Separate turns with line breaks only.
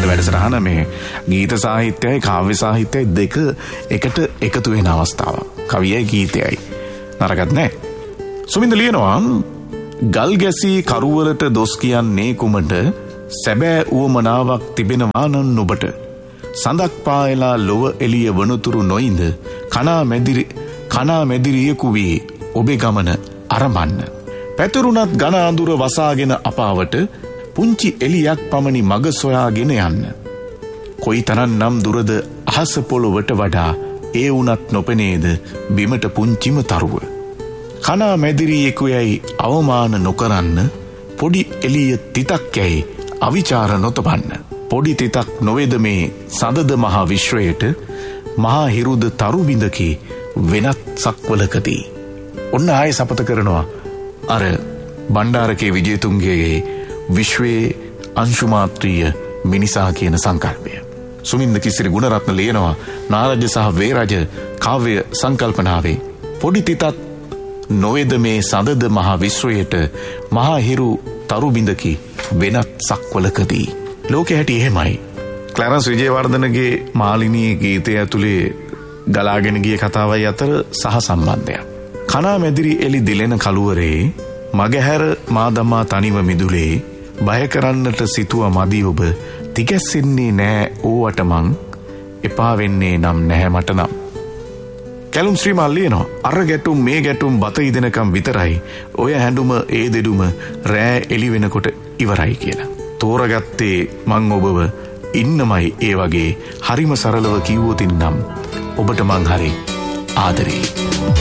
වැඩසටහන මේ ගීත සාහිත්‍යයයි කාව්‍ය සාහිත්‍යයයි දෙක එකට එකතු වෙන අවස්ථාවක්. කවියයි ගීතයයි. නරකත් නෑ. සුමින්ද ලියනවා ගල් ගැසී කරුවලට දොස් කියන්නේ කුමට සැබෑ උවමනාවක් තිබෙනවා නම් ඔබට සඳක් පායලා ලොව එළිය වනතුරු නොයිඳ කනා මැදිරියෙකු වී ඔබේ ගමන අරඹන්න. පැතුරුණත් ඝන අඳුර වසාගෙන අපාවට පුංචි එළියක් පමණි මග සොයාගෙන යන්න. කොයිතරම්නම් දුරද අහස පොළොවට වඩා ඒ වුණත් නොපෙනේද බිමට පුංචිම තරුව. කනා මැදිරියෙකු යයි අවමාන නොකරන්න පොඩි එළිය තිතක් යයි අවිචාර නොතබන්න. පොඩි තිතක් නොවේද මේ සඳද මහා විශ්වයට මහා හිරුද තරු බිඳකි වෙනත් සක්වලකදී. ඔන්න ආයේ සපත කරනවා අර බණ්ඩාරකේ විජේතුන්ගේ විශ්වයේ අංශුමාත්‍රීය මිනිසා කියන සංකල්පය. සුමින්ද කිසිරි ගුණරත්න ලියනවා නාරජ සහ වේරජ කාව්‍ය සංකල්පනාවේ පොඩි තිතක් නොවේද මේ සඳද මහා විශ්වයට මහා හිරු තරු බිඳකි වෙනත් සක්වලකදී. ලෝකෙ හැටි එහෙමයි. ක්ලැරන්ස් විජේවර්ධනගේ මාලිනී ගීතය ඇතුලේ ගලාගෙන ගිය කතාවයි අතර සහ සම්බන්ධයක්. කනා මැදිරි එලි දිලෙන කළුවරේ මගහැර මාදමා තනිව මිදුලේ බය කරන්නට සිතුව මදි ඔබ තිගැස්සෙන්නේ නෑ ඕවට මං එපා වෙන්නේ නම් නැහැ මට නම්. කැලුම් ශ්‍රීමාල් ලියනවා අර ගැටුම් මේ ගැටුම් බත ඉදෙනකම් විතරයි ඔය හැඬුම ඒ දෙඩුම රෑ එලි වෙනකොට ඉවරයි කියලා. තෝරගත්තේ මං ඔබව ඉන්නමයි ඒ වගේ හරිම සරලව කිව්වොතින් නම් ඔබට මං හරි ආදරේ.